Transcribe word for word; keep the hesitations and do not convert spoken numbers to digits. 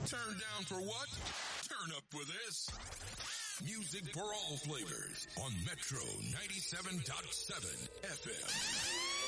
Turn down for what? Turn up for this. Music for all flavors on Metro ninety-seven point seven F M.